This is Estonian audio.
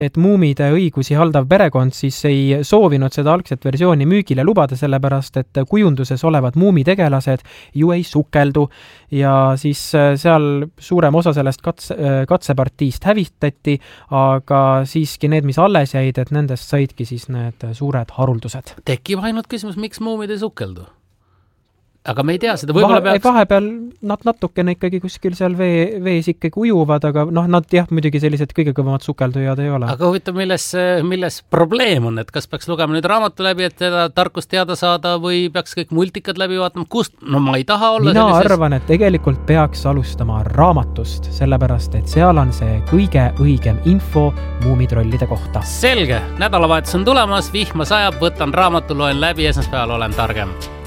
et muumide õigusi haldav perekond siis ei soovinud seda algset versiooni müügile lubada, sellepärast et kujunduses olevad muumitegelased ju ei sukeldu ja siis seal suurem osa sellest katsepartiist hävitati, aga siiski need, mis alles jäid, et nendest saidki siis need suured haruldused. Tekib ainult küsimus, miks muumid ei sukeldu? Aga me ei tea seda, vahepeal nad natukene ikkagi kuskil seal vees ikkagi ujuvad, aga nad muidugi sellised kõige kõvemad sukeldujad ei ole. Aga huvitav, milles probleem on, et kas peaks lugema nüüd raamatu läbi, et teda tarkust teada saada või peaks kõik multikad läbi vaatama, kust? No ma ei taha olla Mina arvan, et tegelikult peaks alustama raamatust, sellepärast, et seal on see kõige õigem info muumitrollide kohta. Selge, nädalavahetus on tulemas, vihma sajab, võtan raamatu, loen läbi, esmaspäeval olen targem.